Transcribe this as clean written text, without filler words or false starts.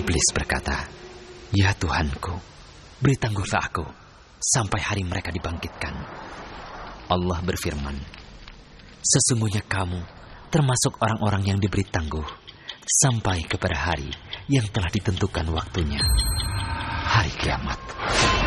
Iblis berkata, "Ya Tuhanku, beri tangguhlah aku sampai hari mereka dibangkitkan." Allah berfirman, "Sesungguhnya kamu termasuk orang-orang yang diberi tangguh sampai kepada hari yang telah ditentukan waktunya, hari kiamat."